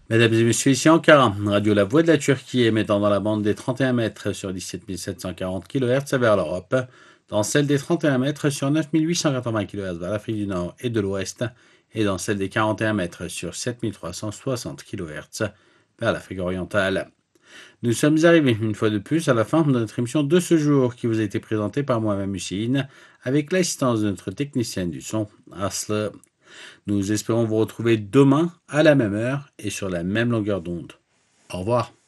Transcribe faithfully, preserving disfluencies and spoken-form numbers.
Mesdames et messieurs, ici Ankara, radio La Voix de la Turquie émettant dans la bande des trente et un mètres sur dix-sept mille sept cent quarante kilohertz vers l'Europe, dans celle des trente et un mètres sur neuf mille huit cent quatre-vingts kilohertz vers l'Afrique du Nord et de l'Ouest, et dans celle des quarante et un mètres sur sept mille trois cent soixante kilohertz vers l'Afrique orientale. Nous sommes arrivés une fois de plus à la fin de notre émission de ce jour qui vous a été présentée par moi-même Hussein, avec l'assistance de notre technicienne du son, Asle. Nous espérons vous retrouver demain à la même heure et sur la même longueur d'onde. Au revoir.